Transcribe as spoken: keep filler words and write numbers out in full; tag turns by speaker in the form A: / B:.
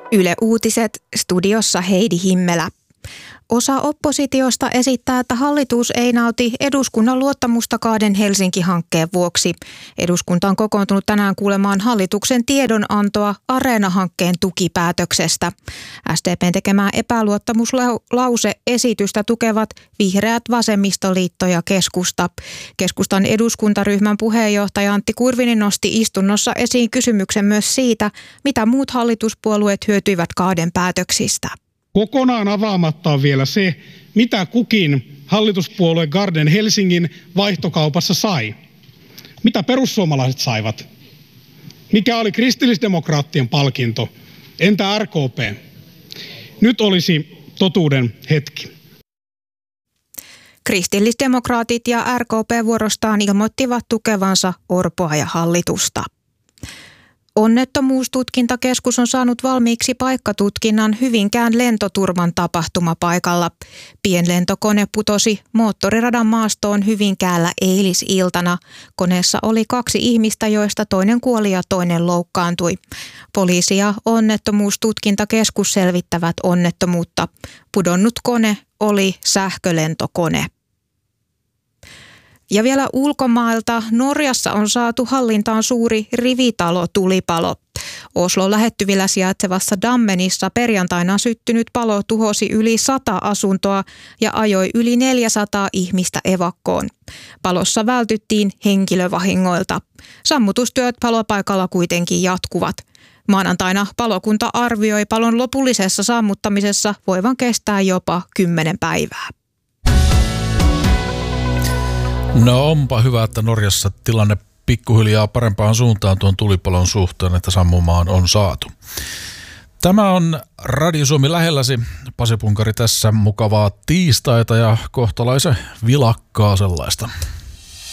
A: Yle Uutiset, studiossa Heidi Himmelä. Osa oppositiosta esittää, että hallitus ei nauti eduskunnan luottamusta Kaaden Helsinki-hankkeen vuoksi. Eduskunta on kokoontunut tänään kuulemaan hallituksen tiedonantoa Areena-hankkeen tukipäätöksestä. S D P:n tekemää epäluottamuslause-esitystä tukevat Vihreät, Vasemmistoliitto ja Keskusta. Keskustan eduskuntaryhmän puheenjohtaja Antti Kurvinen nosti istunnossa esiin kysymyksen myös siitä, mitä muut hallituspuolueet hyötyivät Kaaden päätöksistä.
B: Kokonaan avaamatta on vielä se, mitä kukin hallituspuolue Kaaden Helsingin vaihtokaupassa sai. Mitä perussuomalaiset saivat? Mikä oli kristillisdemokraattien palkinto? Entä R K P? Nyt olisi totuuden hetki.
A: Kristillisdemokraatit ja R K P vuorostaan ilmoittivat tukevansa Orpoa ja hallitusta. Onnettomuustutkintakeskus on saanut valmiiksi paikkatutkinnan Hyvinkään lentoturman tapahtumapaikalla. Pienlentokone putosi moottoriradan maastoon Hyvinkäällä eilisiltana. Koneessa oli kaksi ihmistä, joista toinen kuoli ja toinen loukkaantui. Poliisi ja onnettomuustutkintakeskus selvittävät onnettomuutta. Pudonnut kone oli sähkölentokone. Ja vielä ulkomailta Norjassa on saatu hallintaan suuri rivitalo-tulipalo. Oslon lähettyvillä sijaitsevassa Dammenissa perjantaina syttynyt palo tuhosi yli sata asuntoa ja ajoi yli neljäsataa ihmistä evakkoon. Palossa vältyttiin henkilövahingoilta. Sammutustyöt palopaikalla kuitenkin jatkuvat. Maanantaina palokunta arvioi palon lopullisessa sammuttamisessa voivan kestää jopa kymmenen päivää.
C: No onpa hyvä, että Norjassa tilanne pikkuhiljaa parempaan suuntaan tuon tulipalon suhteen, että sammumaan on saatu. Tämä on Radio Suomi lähelläsi. Pasi Punkari tässä, mukavaa tiistaita ja kohtalaisen vilakkaa sellaista.